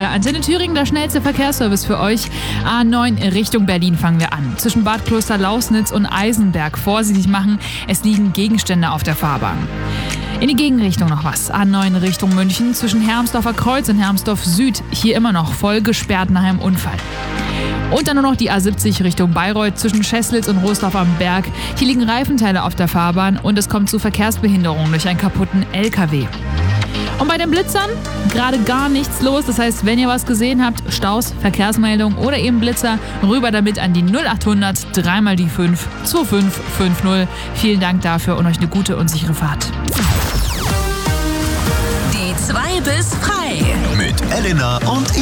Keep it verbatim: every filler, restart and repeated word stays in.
hier Antenne Thüringen, der schnellste Verkehrsservice für euch. A neun Richtung Berlin fangen wir an. Zwischen Bad Kloster-Lausnitz und Eisenberg vorsichtig machen, es liegen Gegenstände auf der Fahrbahn. In die Gegenrichtung noch was. A neun Richtung München zwischen Hermsdorfer Kreuz und Hermsdorf Süd. Hier immer noch voll gesperrt nach einem Unfall. Und dann nur noch die A siebzig Richtung Bayreuth zwischen Scheßlitz und Rostorf am Berg. Hier liegen Reifenteile auf der Fahrbahn und es kommt zu Verkehrsbehinderungen durch einen kaputten L K W. Und bei den Blitzern gerade gar nichts los. Das heißt, wenn ihr was gesehen habt, Staus, Verkehrsmeldung oder eben Blitzer, rüber damit an die null achthundert drei mal die fünf zwei fünf fünf null. Vielen Dank dafür und euch eine gute und sichere Fahrt. Die zwei bis frei. Mit Elena und